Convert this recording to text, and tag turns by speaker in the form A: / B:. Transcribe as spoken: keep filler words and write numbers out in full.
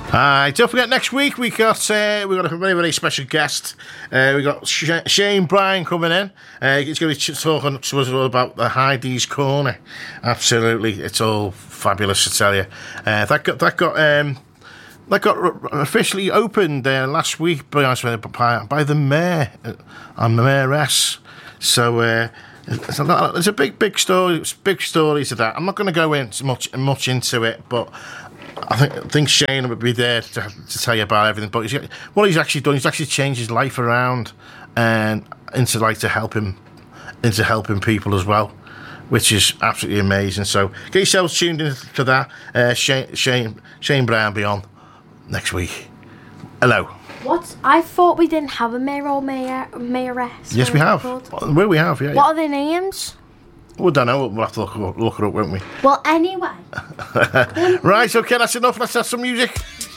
A: Alright, don't forget next week we got uh, we got a very very special guest. Uh, we got Sh- Shane Bryan coming in. Uh, he's going to be talking to us all about the Heidi's Corner. Absolutely, it's all fabulous, I tell you. Uh, that got that got um, that got r- officially opened uh, last week by, by by the mayor and the mayoress. So. Uh, There's a, lot, there's a big, big story, big story to that. I'm not going to go into much, much into it, but I think, I think Shane would be there to, to tell you about everything. But he's, what he's actually done, he's actually changed his life around and into like to help him, into helping people as well, which is absolutely amazing. So get yourselves tuned into that. Uh, Shane, Shane, Shane Bryan be on next week. Hello.
B: What? I thought we didn't have a mayor or mayor, mayoress.
A: Yes, we have. Well, we have, yeah.
B: What
A: yeah.
B: are their names?
A: We don't know. We'll have to look, look it up, won't we?
B: Well, anyway.
A: Right, okay, that's enough. Let's have some music.